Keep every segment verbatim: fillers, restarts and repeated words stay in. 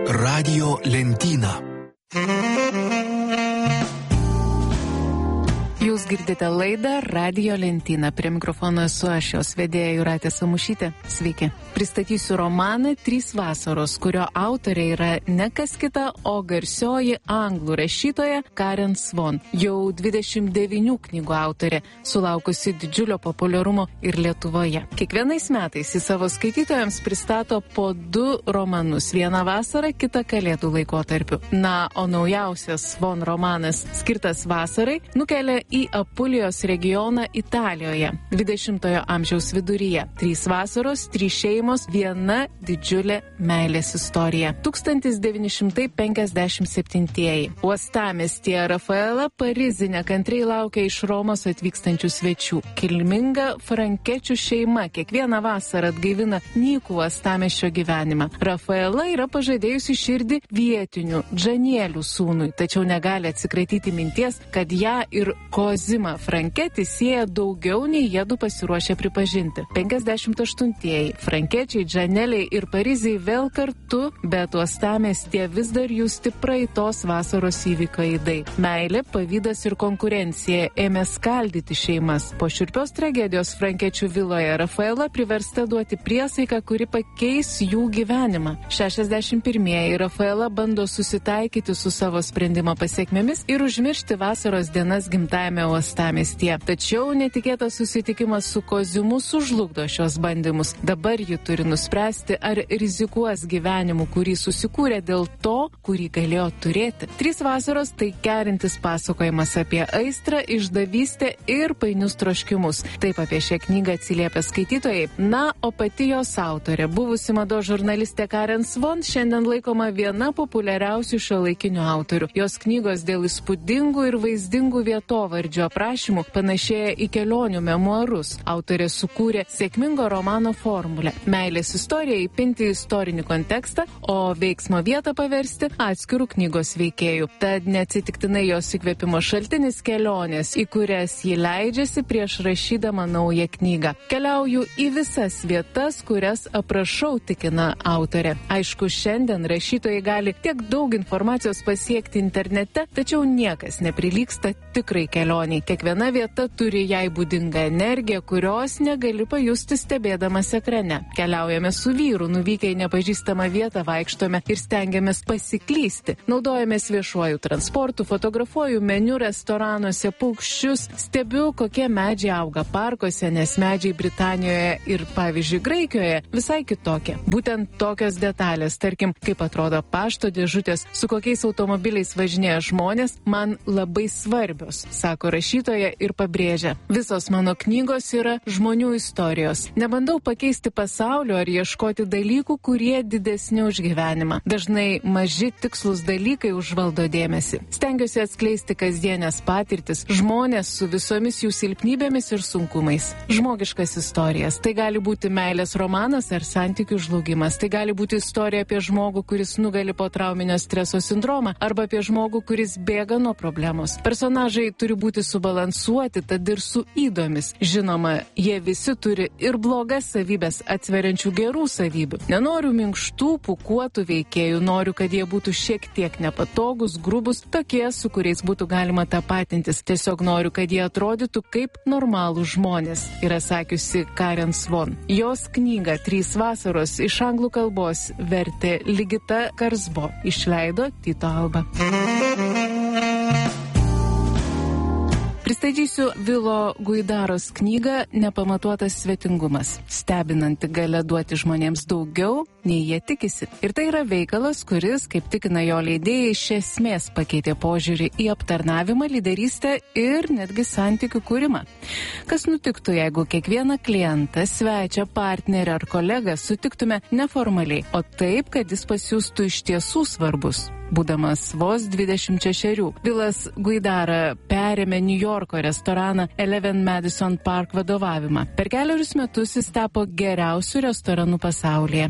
Radio lentyna. Jūs girdite laidą Radio lentyna. Prie mikrofono esu aš, jos vedėja Jūratė Samušytė. Sveiki. Pristatysiu romaną Trys vasaros, kurio autorė yra ne kas kita, o garsioji anglų rašytoja Karen Svon. Jau dvidešimt devynių knygų autorė, sulaukusi didžiulio populiarumo ir Lietuvoje. Kiekvienais metais į savo skaitytojams pristato po du romanus. Vieną vasarą, kitą kalėdų laikotarpiu. Na, o naujausias Svon romanas, skirtas vasarai, nukelia į Apulijos regioną Italijoje, dvidešimtojo amžiaus viduryje. Trys vasaros, trys šeimos, viena didžiulė meilės istorija. tūkstantis devyni šimtai penkiasdešimt septintieji. Uostamiestyje Rafaela Parizi nekantriai laukia iš Romos atvykstančių svečių. Kilminga frankečių šeima kiekvieną vasarą atgaivina nykų uostamiesčio gyvenimą. Rafaela yra pažadėjusi širdį vietinių Džanielių sūnui, tačiau negali atsikratyti minties, kad ją ir Kozimą Franketį sieja daugiau nei jiedu pasiruošę pripažinti. penkiasdešimt aštuntieji. Frankečiai, Džaneliai ir Pariziai vėl kartu, bet uostamiestyje vis dar justi praeitos vasaros įvyko aidai. Meilė, pavydas ir konkurencija ėmė skaldyti šeimas. Po šiurpios tragedijos Frankečių viloje Rafaela priversta duoti priesaiką, kuri pakeis jų gyvenimą. šešiasdešimt pirmieji. Rafaela bando susitaikyti su savo sprendimo pasiekmėmis ir užmiršti vasaros dienas gimtajame uostamiestyje. Tačiau netikėtas susitikimas su Kozimu sužlugdo šios bandymus. Dabar ji turi nuspręsti, ar rizikuos gyvenimu, kurį susikūrė dėl to, kurį galėjo turėti. Trys vasaros tai kerintis pasakojimas apie aistrą, išdavystę ir painius troškimus. Taip apie šią knygą atsiliepia skaitytojai. Na, o pati jos autorė, buvusi mados žurnalistė Karen Svon, šiandien laikoma viena populiariausių šiuolaikinių autorių. Jos knygos dėl įspūdingų ir vaizdingų vietovardžių aprašymų panašėja į kelionių memuarus. Autorė sukūrė sėkmingo romano formulę. Meilės istoriją įpinti į istorinį kontekstą, o veiksmo vietą paversti atskirų knygos veikėjų. Tad neatsitiktinai jos įkvėpimo šaltinis kelionės, į kurias ji leidžiasi prieš rašydama naują knygą. Keliauju į visas vietas, kurias aprašau, tikina autorė. Aišku, šiandien rašytojai gali tiek daug informacijos pasiekti internete, tačiau niekas neprilygsta tikrai kelioniai. Kiekviena vieta turi jai būdingą energiją, kurios negali pajusti stebėdamas ekrane. Keliaujame su vyru, nuvykę į nepažįstamą vietą, vaikštome ir stengiamės pasiklysti. Naudojamės viešuoju transportu, fotografuoju meniu restoranuose, paukščius, stebiu, kokie medžiai auga parkuose, nes medžiai Britanijoje ir, pavyzdžiui, Graikijoje visai kitokie. Būtent tokios detalės, tarkim, kaip atrodo pašto dėžutės, su kokiais automobiliais važinėja žmonės, man labai svarbios, sako rašytoja ir pabrėžia. Visos mano knygos yra žmonių istorijos. Nebandau pakeisti pasaulio ar ieškoti dalykų, kurie didesni už gyvenimą. Dažnai maži tikslus dalykai užvaldo dėmesį. Stengiuosi atskleisti kasdienės patirtis, žmonės su visomis jų silpnybėmis ir sunkumais. Žmogiškas istorijas. Tai gali būti meilės romanas ar santykių žlugimas. Tai gali būti istorija apie žmogų, kuris nugali po trauminio streso sindromą, arba apie žmogų, kuris bėga nuo problemos. Personažai turi būti subalansuoti, tad ir su įdomis. Žinoma, jie visi turi ir blogas savybės atsveriančių gerų savybių. Nenoriu minkštų, pūkuotų veikėjų, noriu, kad jie būtų šiek tiek nepatogus, grubus, tokie, su kuriais būtų galima tapatintis. Tiesiog noriu, kad jie atrodytų kaip normalų žmonės, yra sakiusi Karen Svon. Jos knygą Trys vasaros iš anglų kalbos vertė Ligita Karsbo, išleido Tyto Alba. Pristatysiu Vilo Guidaros knygą Nepamatuotas svetingumas. Stebinanti galia duoti žmonėms daugiau, nei jie tikisi. Ir tai yra veikalas, kuris, kaip tikina jo leidėjai, iš esmės pakeitė požiūrį į aptarnavimą, lyderystę ir netgi santykių kūrimą. Kas nutiktų, jeigu kiekvieną klientą, svečią, partnerį ar kolegą sutiktume neformaliai, o taip, kad jis pasiūstų iš tiesų svarbus? Būdamas vos dvidešimt šešerių, Vilas Guidara perėmė New Yorko restoraną Eleven Madison Park vadovavimą. Per keliarius metus jis tapo geriausiu restoranu pasaulyje. Sėkmė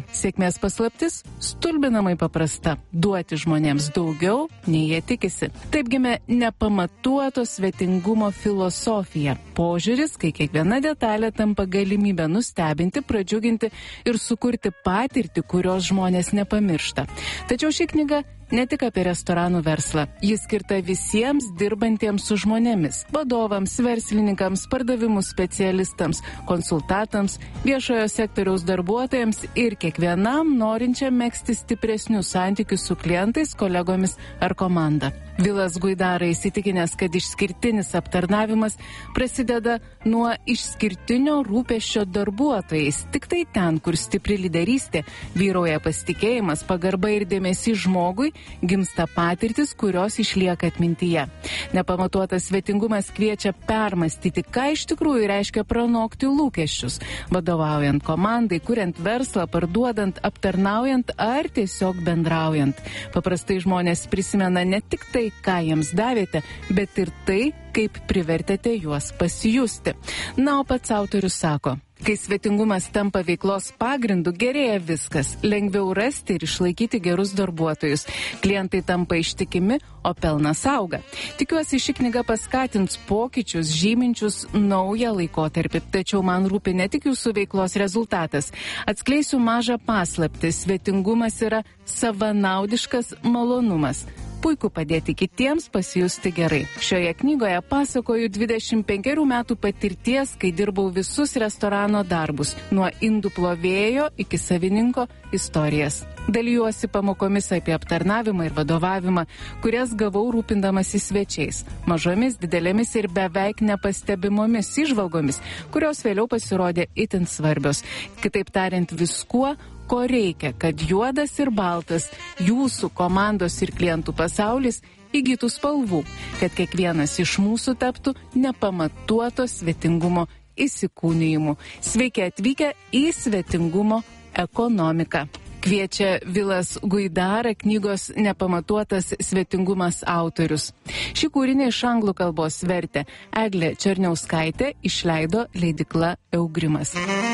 Sėkmės paslaptis stulbinamai paprasta – duoti žmonėms daugiau, nei jie tikisi. Taip gimė nepamatuoto svetingumo filosofija. Požiūris, kai kiekviena detalė tampa galimybę nustebinti, pradžiuginti ir sukurti patirtį, kurios žmonės nepamiršta. Tačiau ši knyga ne tik apie restoranų verslą. Ji skirta visiems dirbantiems su žmonėmis – vadovams, verslininkams, pardavimų specialistams, konsultantams, viešojo sektoriaus darbuotojams ir kiekvienam norinčiam megzti stipresnius santykius su klientais, kolegomis ar komanda. Vilas Guidara įsitikinęs, kad išskirtinis aptarnavimas prasideda nuo išskirtinio rūpesčio darbuotojais. Tik tai ten, kur stipri lyderystė, vyrauja pasitikėjimas, pagarba ir dėmesys žmogui, gimsta patirtis, kurios išlieka atmintyje. Nepamatuotas svetingumas kviečia permastyti, ką iš tikrųjų reiškia pranokti lūkesčius, vadovaujant komandai, kuriant verslą, parduodant, aptarnaujant ar tiesiog bendraujant. Paprastai žmonės prisimena ne tik tai, ką jiems davėte, bet ir tai, kaip privertėte juos pasijusti. Na, o pats autorius sako, kai svetingumas tampa veiklos pagrindu, gerėja viskas. Lengviau rasti ir išlaikyti gerus darbuotojus. Klientai tampa ištikimi, o pelnas auga. Tikiuosi, ši knyga paskatins pokyčius, žyminčius naują laikotarpį. Tačiau man rūpi ne tik jūsų veiklos rezultatas. Atskleisiu mažą paslaptį. Svetingumas yra savanaudiškas malonumas. Puiku padėti kitiems pasijusti gerai. Šioje knygoje pasakoju dvidešimt penkerių metų patirties, kai dirbau visus restorano darbus, nuo indų plovėjo iki savininko istorijas. Dalijuosi pamokomis apie aptarnavimą ir vadovavimą, kurias gavau rūpindamasi svečiais, mažomis, didelėmis ir beveik nepastebimomis įžvalgomis, kurios vėliau pasirodė itin svarbios. Kitaip tariant, viskuo, ko reikia, kad juodas ir baltas, jūsų komandos ir klientų pasaulis įgytų spalvų, kad kiekvienas iš mūsų taptų nepamatuoto svetingumo įsikūnijimu. Sveiki atvykę į svetingumo ekonomiką. Kviečia Vilas Guidara, knygos Nepamatuotas svetingumas autorius. Šį kūrinį iš anglų kalbos vertė Eglė Černiauskaitė, išleido leidykla Eugrimas.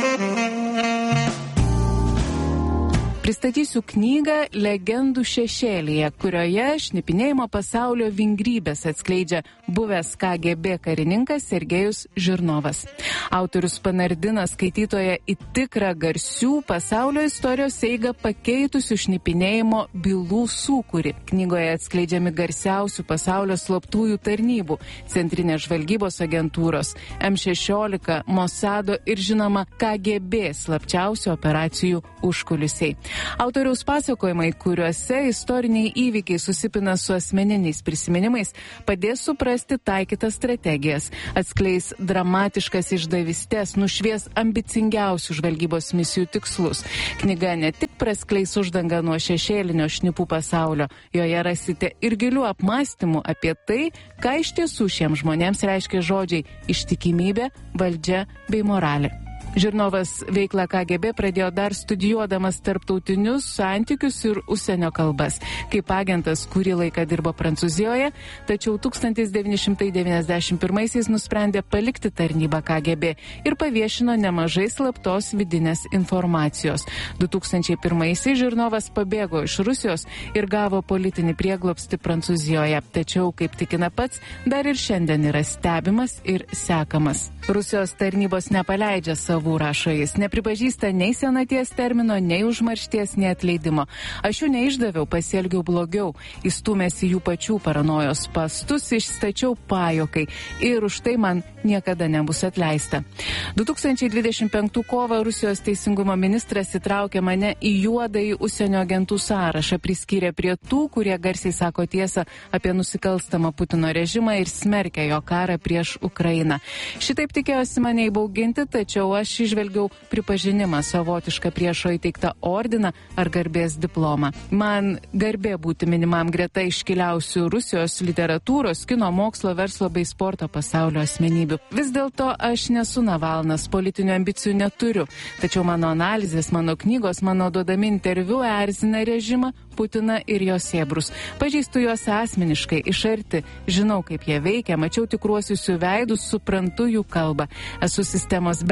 Pristatysiu knygą Legendų šešėlyje, kurioje šnipinėjimo pasaulio vingrybės atskleidžia buvęs K G B karininkas Sergejus Žirnovas. Autorius panardina skaitytoją į tikrą garsių pasaulio istorijos eigą pakeitusių šnipinėjimo bylų sūkurį. Knygoje atskleidžiami garsiausių pasaulio slaptųjų tarnybų, centrinės žvalgybos agentūros, M šešiolika, Mossado ir žinoma K G B slapčiausių operacijų užkulisiai. Autoriaus pasakojimai, kuriuose istoriniai įvykiai susipina su asmeniniais prisiminimais, padės suprasti taikytas strategijas, atskleis dramatiškas išdavystes, nušvies ambicingiausių žvalgybos misijų tikslus. Knyga ne tik praskleis uždangą nuo šešėlinio šnipų pasaulio, joje rasite ir gilių apmąstymų apie tai, ką iš tiesų šiems žmonėms reiškia žodžiai ištikimybė, valdžia bei moralė. Žirnovas veiklą K G B pradėjo dar studijuodamas tarptautinius santykius ir užsienio kalbas. Kaip agentas kurį laiką dirbo Prancūzijoje, tačiau tūkstantis devyni šimtai devyniasdešimt pirmaisiais nusprendė palikti tarnybą K G B ir paviešino nemažai slaptos vidinės informacijos. du tūkstančiai pirmaisiais Žirnovas pabėgo iš Rusijos ir gavo politinį prieglobstį Prancūzijoje, tačiau, kaip tikina pats, dar ir šiandien yra stebimas ir sekamas. Rusijos tarnybos nepaleidžia savo, rašo jis, nepripažįsta nei senaties termino, nei užmaršties, nei atleidimo. Aš jų neišdaviau, pasielgiau blogiau, įstumęs į jų pačių paranojos pastus, išstačiau pajokai ir už tai man niekada nebus atleista. du tūkstančiai dvidešimt penktų kovą Rusijos teisingumo ministras įtraukė mane į juodąjį užsienio agentų sąrašą, priskyrė prie tų, kurie garsiai sako tiesą apie nusikalstamą Putino režimą ir smerkia jo karą prieš Ukrainą. Šitaip tikėjosi mane įbauginti, tačiau aš išvelgiau pripažinimą, savotišką priešo įteiktą ordiną ar garbės diplomą. Man garbė būti minimam greta iškiliausių Rusijos literatūros, kino, mokslo, verslo bei sporto pasaulio asmenybių. Vis dėlto aš nesu Navalnas, politinių ambicijų neturiu, tačiau mano analizės, mano knygos, mano duodami interviu erzina režimą, Putiną ir jo sėbrus. Pažįstu juos asmeniškai, iš arti, žinau, kaip jie veikia, mačiau tikruosius jų veidus, suprantu jų kalbą. Esu sistemos benkartas,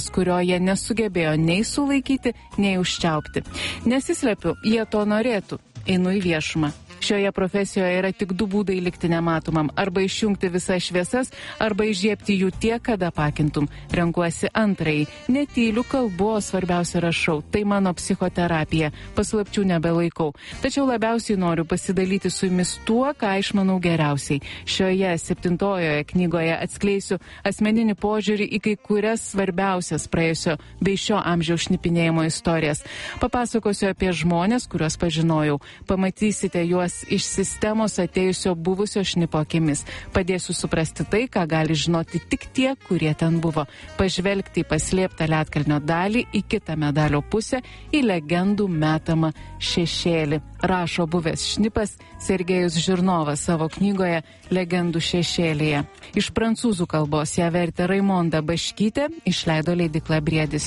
žmonės, kurio jie nesugebėjo nei sulaikyti, nei užčiaupti. Nesislepiu, jie to norėtų. Einu į viešumą. Šioje profesijoje yra tik du būdai likti nematomam. Arba išjungti visas šviesas, arba išžiebti jų tiek, kada pakintum. Renkuosi antrąjį. Netyliu, kalbu, o svarbiausia rašau. Tai mano psichoterapija. Paslapčių nebelaikau. Tačiau labiausiai noriu pasidalyti su jumis tuo, ką išmanau geriausiai. Šioje septintojoje knygoje atskleisiu asmeninį požiūrį į kai kurias svarbiausias praėjusio bei šio amžiaus šnipinėjimo istorijas. Papasakosiu apie žmonės, kuriuos pažinojau. Pamatysite juos iš sistemos atėjusio buvusio šnipo akimis. Padėsiu suprasti tai, ką gali žinoti tik tie, kurie ten buvo. Pažvelgti į paslėptą ledkalnio dalį, į kitą medalio pusę, į legendų metamą šešėlį. Rašo buvęs šnipas Sergejus Žirnovas savo knygoje Legendų šešėlyje. Iš prancūzų kalbos ją vertė Raimonda Baškytė, išleido leidykla Briedis.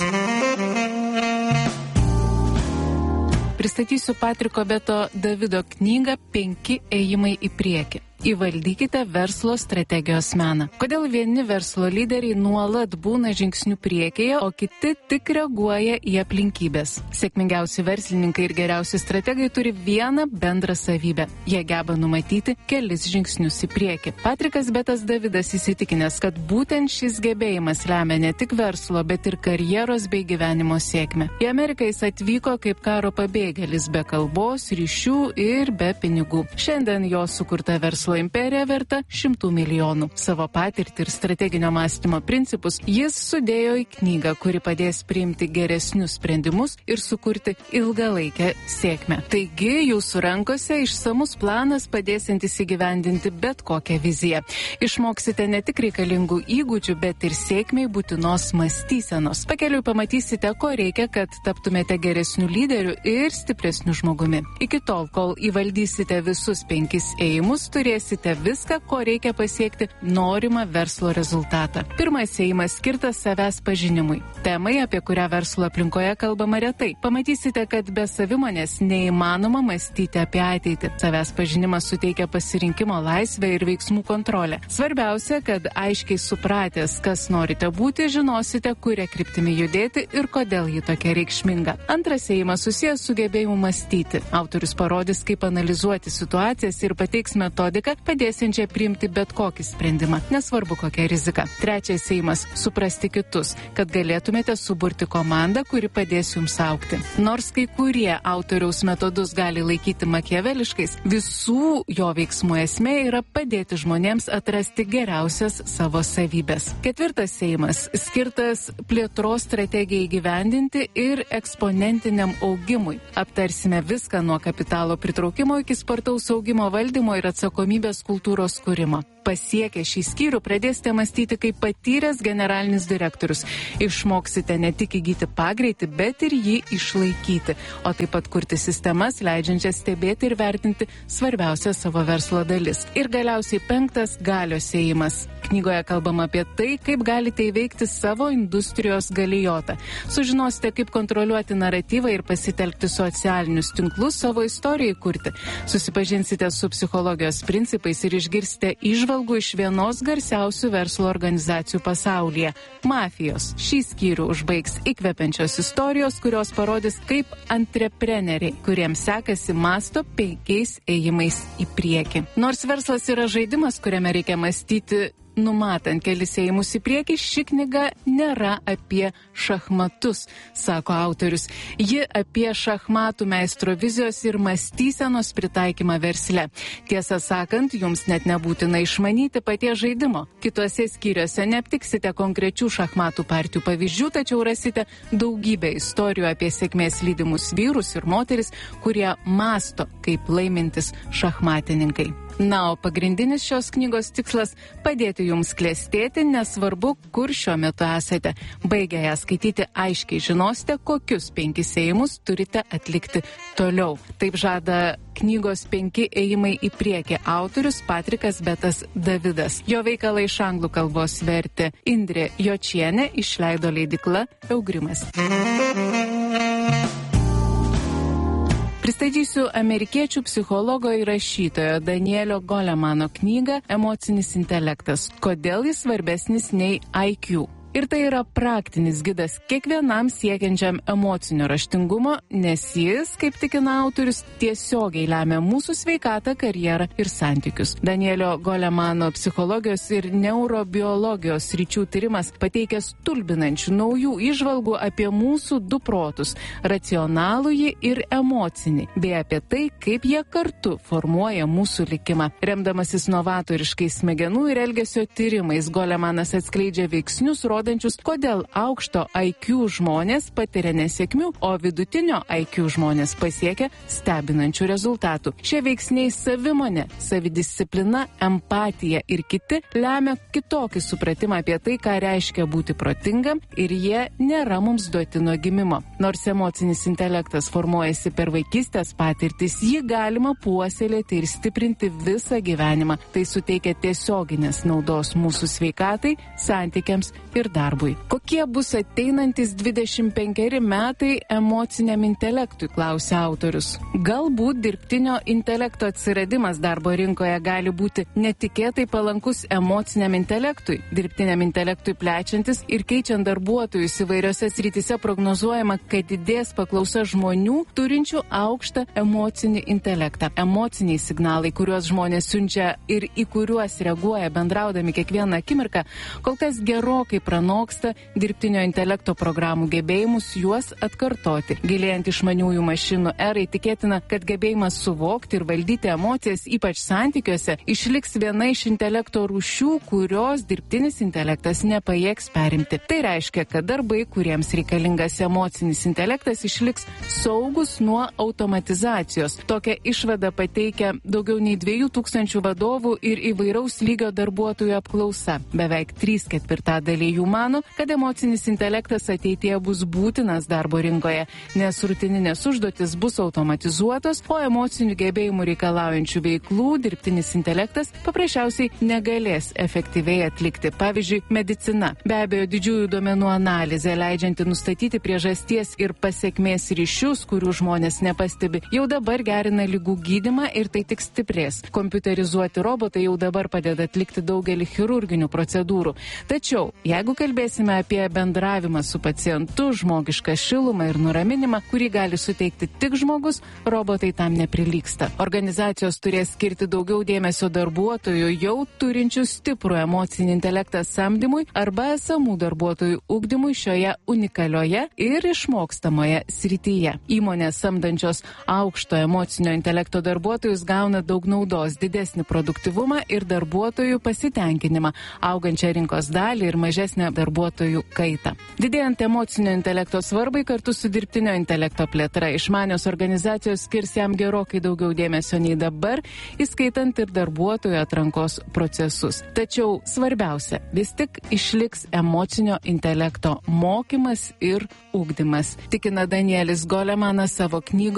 Pristatysiu Patriko Beto Davido knygą Penki ėjimai į priekį. Įvaldykite verslo strategijos meną. Kodėl vieni verslo lyderiai nuolat būna žingsnių priekyje, o kiti tik reaguoja į aplinkybės? Sėkmingiausi verslininkai ir geriausi strategai turi vieną bendrą savybę. Jie geba numatyti kelis žingsnius į priekį. Patrikas Betas Davidas įsitikinęs, kad būtent šis gebėjimas lemia ne tik verslo, bet ir karjeros bei gyvenimo sėkmę. Į Ameriką jis atvyko kaip karo pabėgėlis, be kalbos, ryšių ir be pinigų. Šiandien jo sukurta verslo imperija verta šimtų milijonų. Savo patirtį ir strateginio mąstymo principus jis sudėjo į knygą, kuri padės priimti geresnius sprendimus ir sukurti ilgalaikę sėkmę. Taigi, jūsų rankose išsamus planas padėsiantis įgyvendinti bet kokią viziją. Išmoksite ne tik reikalingų įgūdžių, bet ir sėkmiai būtinos mąstysenos. Pakeliui pamatysite, ko reikia, kad taptumėte geresnių lyderių ir stipresnių žmogumi. Iki tol, kol įvaldysite visus penkis ėjimus, turėsite viską, ko reikia pasiekti norimą verslo rezultatą. Pirmas ėjimas skirtas savęs pažinimui. Temai, apie kurią verslo aplinkoje kalbama retai. Pamatysite, kad be savimonės neįmanoma mąstyti apie ateitį. Savęs pažinimas suteikia pasirinkimo laisvę ir veiksmų kontrolę. Svarbiausia, kad aiškiai supratęs, kas norite būti, žinosite, kuria kryptimi judėti ir kodėl ji tokia reikšminga. Antras ėjimas susijęs su gebėjimu mąstyti. Autorius parodys, kaip analizuoti situacijas ir pateiks metodiką, padėsiančią priimti bet kokį sprendimą, nesvarbu kokia rizika. Trečias ėjimas – suprasti kitus, kad galėtumėte suburti komandą, kuri padės jums augti. Nors kai kurie autoriaus metodus gali laikyti makiaveliškais, visų jo veiksmų esmė yra padėti žmonėms atrasti geriausias savo savybės. Ketvirtas ėjimas – skirtas plėtros strategijai įgyvendinti ir eksponentiniam augimui. Aptarsime viską nuo kapitalo pritraukimo iki spartaus augimo valdymo ir atsakomybės kultūros kūrimo. Pasiekę šį skyrių pradėsite mąstyti kaip patyręs generalinis direktorius. Išmoksite ne tik įgyti pagreitį, bet ir jį išlaikyti, o taip pat kurti sistemas, leidžiančias stebėti ir vertinti svarbiausias savo verslo dalis. Ir galiausiai penktas – galios ėjimas. Knygoje kalbama apie tai, kaip galite įveikti savo industrijos galijotą. Sužinosite, kaip kontroliuoti naratyvą ir pasitelkti socialinius tinklus savo istorijai kurti. Susipažinsite su psichologijos principais ir išgirsite įžvalgų iš vienos garsiausių verslo organizacijų pasaulyje – mafijos. Šį skyrių užbaigs įkvepiančios istorijos, kurios parodys, kaip antrepreneriai, kuriems sekasi, mąsto penkiais ėjimais į priekį. Nors verslas yra žaidimas, kuriame reikia mąstyti numatant kelis ėjimus į priekį, ši knyga nėra apie šachmatus, sako autorius. Ji apie šachmatų meistro vizijos ir mąstysenos pritaikymą versle. Tiesą sakant, jums net nebūtina išmanyti paties žaidimo. Kituose skyriuose neaptiksite konkrečių šachmatų partijų pavyzdžių, tačiau rasite daugybę istorijų apie sėkmės lydimus vyrus ir moteris, kurie mąsto kaip laimintis šachmatininkai. Na, o pagrindinis šios knygos tikslas – padėti jums klestėti, nesvarbu, kur šiuo metu esate. Baigę ją skaityti, aiškiai žinosite, kokius penkis ėjimus turite atlikti toliau. Taip žada knygos penki ėjimai į priekį autorius Patrikas Betas Davidas. Jo veikalą iš anglų kalbos vertė Indrė Jočienė, išleido leidykla Eugrimas. Pristatysiu amerikiečių psichologo ir rašytojo Danielio Golemano knygą Emocinis intelektas. Kodėl jis svarbesnis nei I Q? Ir tai yra praktinis gidas kiekvienam siekiančiam emocinio raštingumo, nes jis, kaip tikina autorius, tiesiogiai lemia mūsų sveikatą, karjerą ir santykius. Danielio Golemano psichologijos ir neurobiologijos sričių tyrimas pateikia stulbinančių naujų įžvalgų apie mūsų du protus – racionalųjį ir emocinį, bei apie tai, kaip jie kartu formuoja mūsų likimą. Remdamasis novatoriškais smegenų ir elgesio tyrimais, Golemanas atskleidžia veiksnius, rodančius, kodėl aukšto I Q žmonės patiria nesėkmių, o vidutinio I Q žmonės pasiekia stebinančių rezultatų. Šie veiksniai savimonė, savidisciplina, empatija ir kiti lemia kitokį supratimą apie tai, ką reiškia būti protingam, ir jie nėra mums duoti nuo gimimo. Nors emocinis intelektas formuojasi per vaikystės patirtis, jį galima puoselėti ir stiprinti visą gyvenimą. Tai suteikia tiesioginės naudos mūsų sveikatai, santykiams ir darbui. Kokie bus ateinantis dvidešimt penkeri metai emociniam intelektui, klausia autorius. Galbūt dirbtinio intelekto atsiradimas darbo rinkoje gali būti netikėtai palankus emociniam intelektui. Dirbtiniam intelektui plečiantis ir keičiant darbuotojus įvairiose srityse prognozuojama, kad didės paklausa žmonių turinčių aukštą emocinį intelektą. Emociniai signalai, kuriuos žmonės siunčia ir į kuriuos reaguoja bendraudami kiekvieną akimirką, kol kas gerokai pranoksta dirbtinio intelekto programų gebėjimus juos atkartoti. Gilėjant išmaniųjų mašinų erai, tikėtina, kad gebėjimas suvokti ir valdyti emocijas, ypač santykiuose, išliks viena iš intelekto rūšių, kurios dirbtinis intelektas nepajėgs perimti. Tai reiškia, kad darbai, kuriems reikalingas emocinis intelektas, išliks saugus nuo automatizacijos. Tokią išvadą pateikia daugiau nei dviejų tūkstančių vadovų ir įvairaus lygio darbuotojų apklausa. Beveik trys ketvirtadaliai jų mano, kad emocinis intelektas ateityje bus būtinas darbo rinkoje, nes rutininės užduotis bus automatizuotos, o emocinių gebėjimų reikalaujančių veiklų dirbtinis intelektas paprasčiausiai negalės efektyviai atlikti. Pavyzdžiui, medicina. Be abejo, didžiųjų duomenų analizė, leidžianti nustatyti priežasties ir pasekmės ryšius, kurių žmonės nepastebi, jau dabar gerina ligų gydymą ir tai tik stiprės. Kompiuterizuoti robotai jau dabar padeda atlikti daugelį chirurginių procedūrų. Tačiau, jeigu kalbėsime apie bendravimą su pacientu, žmogišką šilumą ir nuraminimą, kurį gali suteikti tik žmogus, robotai tam neprilygsta. Organizacijos turės skirti daugiau dėmesio darbuotojų jau turinčių stiprų emocinį intelektą samdymui arba esamų darbuotojų ugdymui šioje unikalioje ir išmokstamoje srityje. Įmonės samdančios aukšto emocinio intelekto darbuotojus gauna daug naudos, didesnį produktyvumą ir darbuotojų pasitenkinimą, augančią rinkos dalį ir mažesnę darbuotojų kaitą. Didėjant emocinio intelekto svarbai kartu su dirbtinio intelekto plėtra, išmanios organizacijos skirs jam gerokai daugiau dėmesio nei dabar, įskaitant ir darbuotojų atrankos procesus. Tačiau svarbiausia, vis tik išliks emocinio intelekto mokymas ir ugdymas, tikina Danielis Golemanas savo knygoje